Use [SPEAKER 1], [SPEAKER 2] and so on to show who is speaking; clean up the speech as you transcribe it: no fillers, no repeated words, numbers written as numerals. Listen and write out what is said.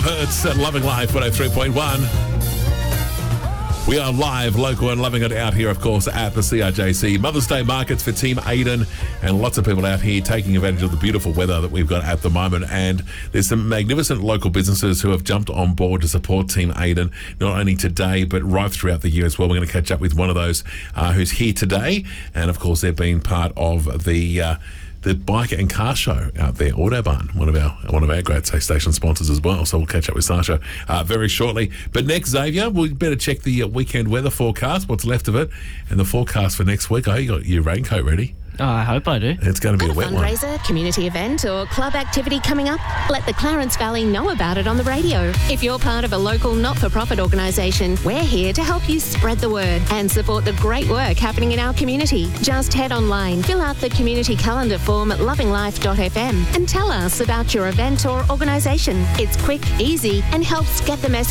[SPEAKER 1] Love Hurts and Loving Life 103.1. We are live, local and loving it out here, of course, at the CRJC. Mother's Day markets for Team Aiden, and lots of people out here taking advantage of the beautiful weather that we've got at the moment. And there's some magnificent local businesses who have jumped on board to support Team Aiden, not only today, but right throughout the year as well. We're going to catch up with one of those who's here today. And, of course, they've been part of the bike and car show out there, Autobahn, one of our great station sponsors as well. So we'll catch up with Sasha very shortly. But next, Xavier, we better check the weekend weather forecast, what's left of it, and the forecast for next week. I hope you got your raincoat ready.
[SPEAKER 2] Oh, I hope I do.
[SPEAKER 1] It's going to be a wet one.
[SPEAKER 3] Fundraiser, community event or club activity coming up? Let the Clarence Valley know about it on the radio. If you're part of a local not-for-profit organisation, we're here to help you spread the word and support the great work happening in our community. Just head online, fill out the community calendar form at lovinglife.fm and tell us about your event or organisation. It's quick, easy and helps get the message